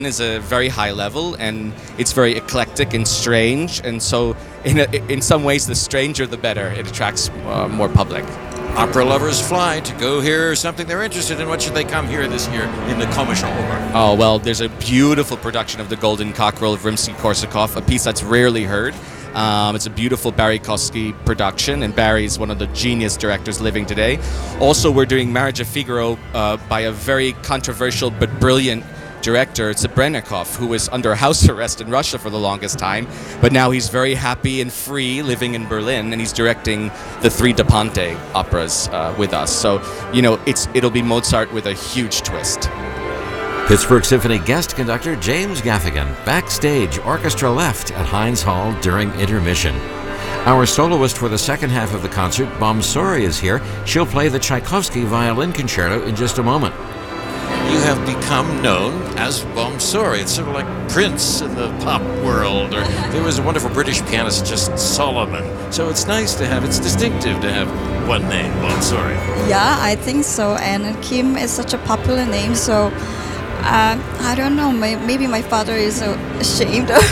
is a very high level, and it's very eclectic and strange, and so in some ways the stranger the better. It attracts more public. Opera lovers fly to go hear something they're interested in. What should they come here this year in the Komische Oper? Oh, well, there's a beautiful production of The Golden Cockerel of Rimsky-Korsakov, a piece that's rarely heard. It's a beautiful Barry Kosky production, and Barry is one of the genius directors living today. Also, we're doing Marriage of Figaro by a very controversial but brilliant director. It's Brennikov, who was under house arrest in Russia for the longest time, but now he's very happy and free living in Berlin, and he's directing the 3 Da Ponte operas with us. So, it'll be Mozart with a huge twist. Pittsburgh Symphony guest conductor James Gaffigan, backstage, orchestra left at Heinz Hall during intermission. Our soloist for the second half of the concert, Bomsori, is here. She'll play the Tchaikovsky Violin Concerto in just a moment. You have become known as Bomsori. It's sort of like Prince in the pop world, or there was a wonderful British pianist, just Solomon. So it's nice to have, it's distinctive to have one name, Bomsori. Yeah, I think so. And Kim is such a popular name, so I don't know, maybe my father is ashamed of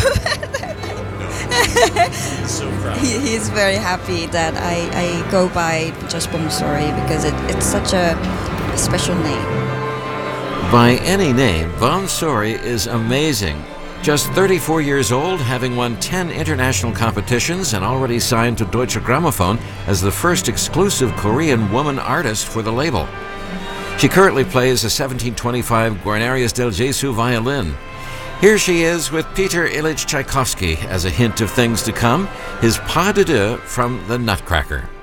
it. He's so proud. He's very happy that I go by just Bomsori because it's such a special name. By any name, Bomsori is amazing. Just 34 years old, having won 10 international competitions and already signed to Deutsche Grammophon as the first exclusive Korean woman artist for the label. She currently plays a 1725 Guarnerius del Gesù violin. Here she is with Peter Ilyich Tchaikovsky as a hint of things to come, his pas de deux from the Nutcracker.